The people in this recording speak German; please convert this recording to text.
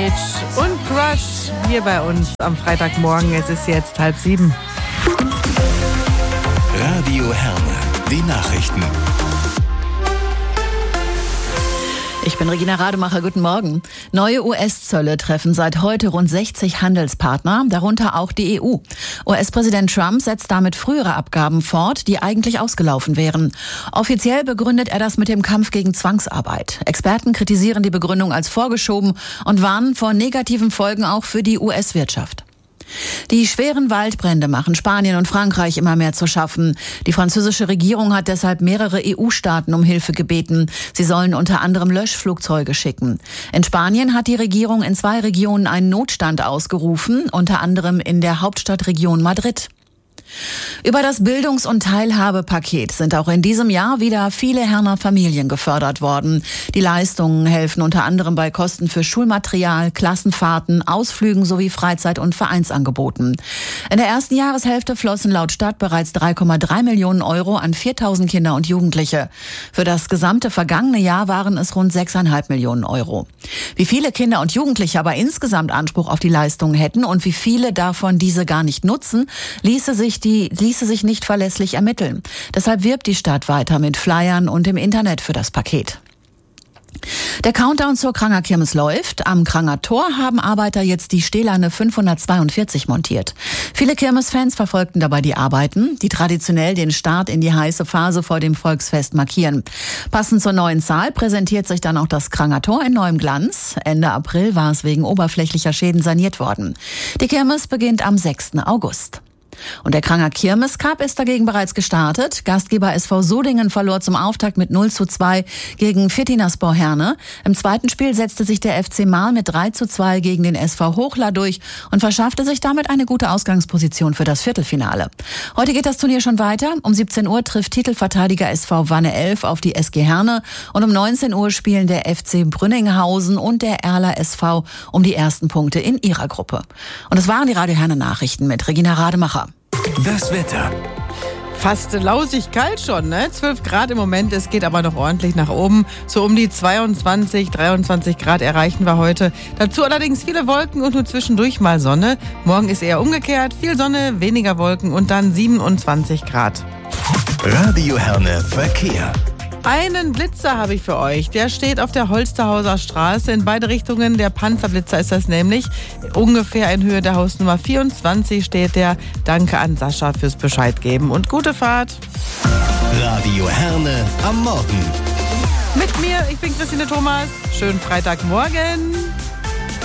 Age und Crush hier bei uns am Freitagmorgen. Es ist jetzt 6:30. Radio Herne, die Nachrichten. Ich bin Regina Rademacher, guten Morgen. Neue US-Zölle treffen seit heute rund 60 Handelspartner, darunter auch die EU. US-Präsident Trump setzt damit frühere Abgaben fort, die eigentlich ausgelaufen wären. Offiziell begründet er das mit dem Kampf gegen Zwangsarbeit. Experten kritisieren die Begründung als vorgeschoben und warnen vor negativen Folgen auch für die US-Wirtschaft. Die schweren Waldbrände machen Spanien und Frankreich immer mehr zu schaffen. Die französische Regierung hat deshalb mehrere EU-Staaten um Hilfe gebeten. Sie sollen unter anderem Löschflugzeuge schicken. In Spanien hat die Regierung in 2 Regionen einen Notstand ausgerufen, unter anderem in der Hauptstadtregion Madrid. Über das Bildungs- und Teilhabepaket sind auch in diesem Jahr wieder viele Herner Familien gefördert worden. Die Leistungen helfen unter anderem bei Kosten für Schulmaterial, Klassenfahrten, Ausflügen sowie Freizeit- und Vereinsangeboten. In der ersten Jahreshälfte flossen laut Stadt bereits 3,3 Millionen Euro an 4.000 Kinder und Jugendliche. Für das gesamte vergangene Jahr waren es rund 6,5 Millionen Euro. Wie viele Kinder und Jugendliche aber insgesamt Anspruch auf die Leistungen hätten und wie viele davon diese gar nicht nutzen, ließe sich nicht verlässlich ermitteln. Deshalb wirbt die Stadt weiter mit Flyern und im Internet für das Paket. Der Countdown zur Kranger Kirmes läuft. Am Kranger Tor haben Arbeiter jetzt die stählerne 542 montiert. Viele Kirmesfans verfolgten dabei die Arbeiten, die traditionell den Start in die heiße Phase vor dem Volksfest markieren. Passend zur neuen Zahl präsentiert sich dann auch das Kranger Tor in neuem Glanz. Ende April war es wegen oberflächlicher Schäden saniert worden. Die Kirmes beginnt am 6. August. Und der Kranger Kirmes Cup ist dagegen bereits gestartet. Gastgeber SV Sodingen verlor zum Auftakt mit 0:2 gegen Fitinaspor Herne. Im zweiten Spiel setzte sich der FC Marl mit 3:2 gegen den SV Hochla durch und verschaffte sich damit eine gute Ausgangsposition für das Viertelfinale. Heute geht das Turnier schon weiter. Um 17 Uhr trifft Titelverteidiger SV Wanne 11 auf die SG Herne und um 19 Uhr spielen der FC Brünninghausen und der Erler SV um die ersten Punkte in ihrer Gruppe. Und das waren die Radio Herne Nachrichten mit Regina Rademacher. Das Wetter. Fast lausig kalt schon, ne? 12 Grad im Moment, es geht aber noch ordentlich nach oben. So um die 22, 23 Grad erreichen wir heute. Dazu allerdings viele Wolken und nur zwischendurch mal Sonne. Morgen ist eher umgekehrt, viel Sonne, weniger Wolken und dann 27 Grad. Radio Herne Verkehr. Einen Blitzer habe ich für euch. Der steht auf der Holsterhauser Straße in beide Richtungen. Der Panzerblitzer ist das nämlich. Ungefähr in Höhe der Hausnummer 24 steht der. Danke an Sascha fürs Bescheid geben und gute Fahrt. Radio Herne am Morgen. Mit mir, ich bin Christine Thomas. Schönen Freitagmorgen.